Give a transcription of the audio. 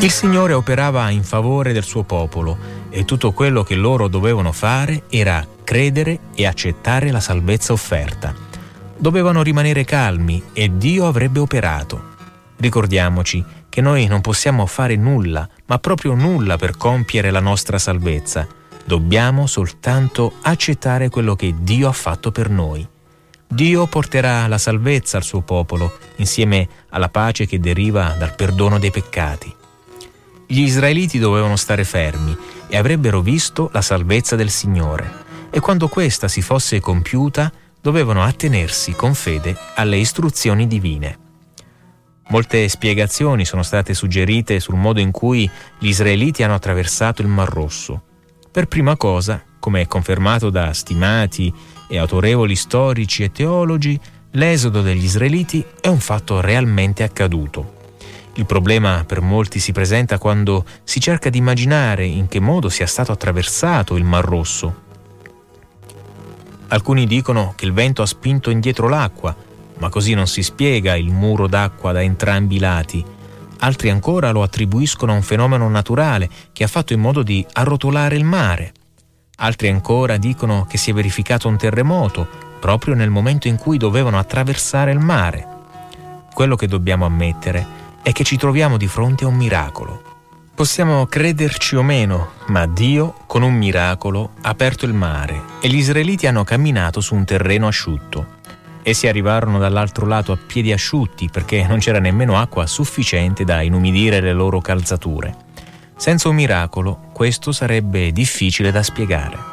Il Signore operava in favore del suo popolo e tutto quello che loro dovevano fare era credere e accettare la salvezza offerta. Dovevano rimanere calmi e Dio avrebbe operato. Ricordiamoci che noi non possiamo fare nulla, ma proprio nulla per compiere la nostra salvezza. Dobbiamo soltanto accettare quello che Dio ha fatto per noi. Dio porterà la salvezza al suo popolo, insieme alla pace che deriva dal perdono dei peccati. Gli israeliti dovevano stare fermi e avrebbero visto la salvezza del Signore, e quando questa si fosse compiuta, dovevano attenersi con fede alle istruzioni divine. Molte spiegazioni sono state suggerite sul modo in cui gli israeliti hanno attraversato il Mar Rosso. Per prima cosa, come è confermato da stimati e autorevoli storici e teologi, l'esodo degli israeliti è un fatto realmente accaduto. Il problema per molti si presenta quando si cerca di immaginare in che modo sia stato attraversato il Mar Rosso. Alcuni dicono che il vento ha spinto indietro l'acqua, ma così non si spiega il muro d'acqua da entrambi i lati. Altri ancora lo attribuiscono a un fenomeno naturale che ha fatto in modo di arrotolare il mare. Altri ancora dicono che si è verificato un terremoto proprio nel momento in cui dovevano attraversare il mare. Quello che dobbiamo ammettere è che ci troviamo di fronte a un miracolo. Possiamo crederci o meno, ma Dio, con un miracolo, ha aperto il mare e gli israeliti hanno camminato su un terreno asciutto. Essi arrivarono dall'altro lato a piedi asciutti perché non c'era nemmeno acqua sufficiente da inumidire le loro calzature. Senza un miracolo, questo sarebbe difficile da spiegare.